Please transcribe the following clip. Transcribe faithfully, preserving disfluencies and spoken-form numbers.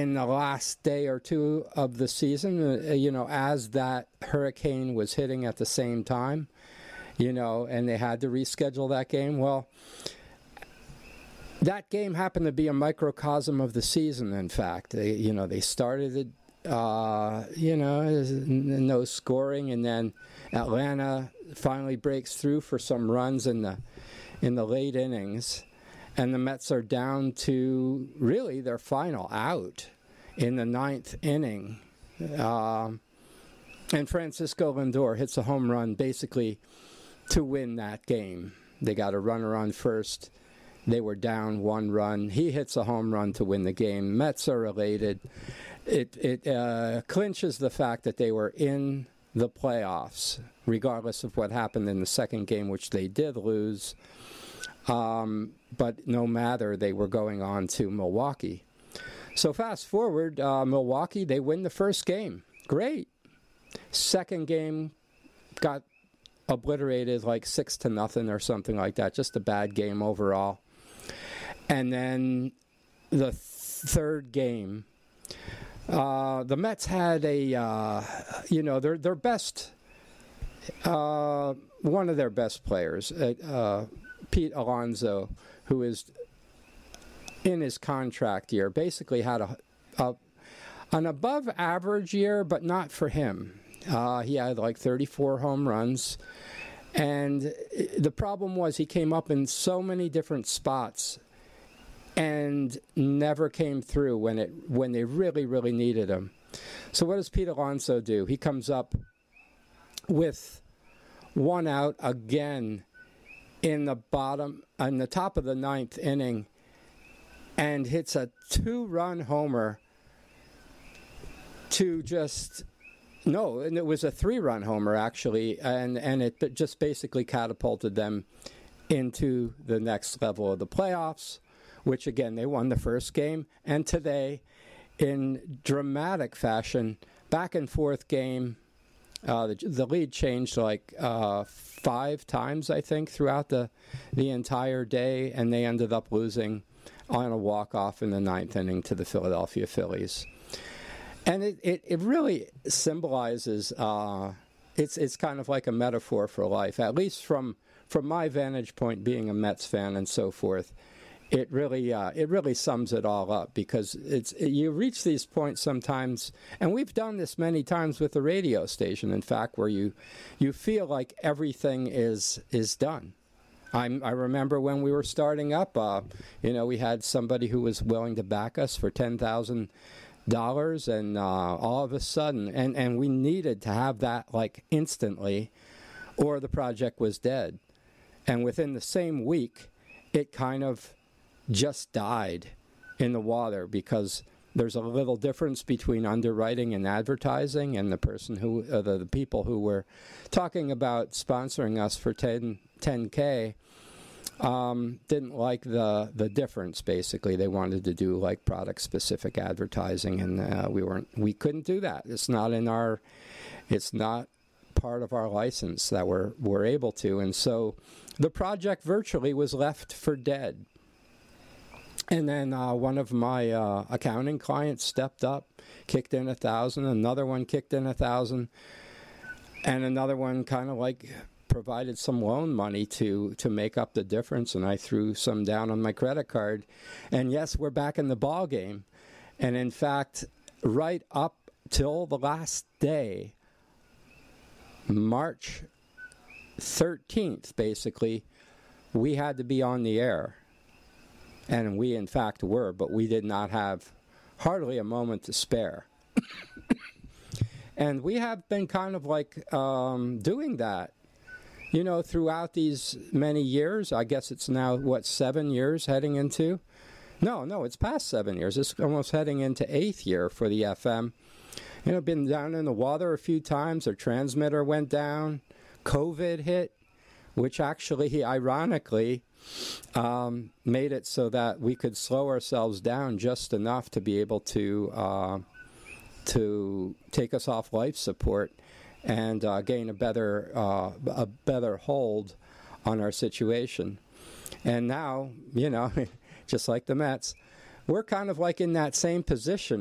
in the last day or two of the season, uh, you know, as that hurricane was hitting at the same time, you know, and they had to reschedule that game. Well, that game happened to be a microcosm of the season, in fact. They, you know, they started it, uh, you know, no scoring, and then Atlanta finally breaks through for some runs in the in the late innings. And the Mets are down to really their final out in the ninth inning. Um, and Francisco Lindor hits a home run basically to win that game. They got a runner on first. They were down one run. He hits a home run to win the game. Mets are elated. It, it uh, clinches the fact that they were in the playoffs, regardless of what happened in the second game, which they did lose. Um, but no matter, they were going on to Milwaukee. So fast forward, uh, Milwaukee, they win the first game. Great. Second game got obliterated like six to nothing or something like that. Just a bad game overall. And then the th- third game, uh, the Mets had a, uh, you know, their their best, uh, one of their best players, uh, Pete Alonso, who is in his contract year, basically had a, a an above average year, but not for him. Uh, he had like thirty-four home runs, and the problem was he came up in so many different spots and never came through when it when they really, really needed him. So what does Pete Alonso do? He comes up with one out again in the bottom, on the top of the ninth inning, and hits a two-run homer to just, no, and it was a three-run homer, actually, and, and it just basically catapulted them into the next level of the playoffs, which, again, they won the first game, and today, in dramatic fashion, back-and-forth game. Uh, the, the lead changed like uh, five times, I think, throughout the the entire day, and they ended up losing on a walk-off in the ninth inning to the Philadelphia Phillies. And it, it, it really symbolizes, uh, it's it's kind of like a metaphor for life, at least from, from my vantage point, being a Mets fan and so forth. It really, uh, it really sums it all up, because it's you reach these points sometimes, and we've done this many times with the radio station. In fact, where you, you feel like everything is is done. I'm, I remember when we were starting up, uh, you know, we had somebody who was willing to back us for ten thousand dollars, and uh, all of a sudden, and and we needed to have that like instantly, or the project was dead. And within the same week, it kind of just died in the water, because there's a little difference between underwriting and advertising, and the person who, uh, the, the people who were talking about sponsoring us for ten K um, didn't like the the difference. Basically, they wanted to do like product specific advertising, and uh, we weren't, we couldn't do that. It's not in our, it's not part of our license that we're we're able to, and so the project virtually was left for dead. And then uh, one of my uh, accounting clients stepped up, kicked in a thousand. Another one kicked in a thousand, and another one kind of like provided some loan money to to make up the difference. And I threw some down on my credit card. And yes, we're back in the ball game. And in fact, right up till the last day, March thirteenth, basically, we had to be on the air. And we, in fact, were, but we did not have hardly a moment to spare. And we have been kind of like um, doing that, you know, throughout these many years. I guess it's now, what, seven years heading into? No, no, it's past seven years. It's almost heading into eighth year for the F M. You know, been down in the water a few times. Our transmitter went down. COVID hit, which actually, ironically, um, made it so that we could slow ourselves down just enough to be able to uh, to take us off life support and uh, gain a better uh, a better hold on our situation. And now, you know, just like the Mets, we're kind of like in that same position.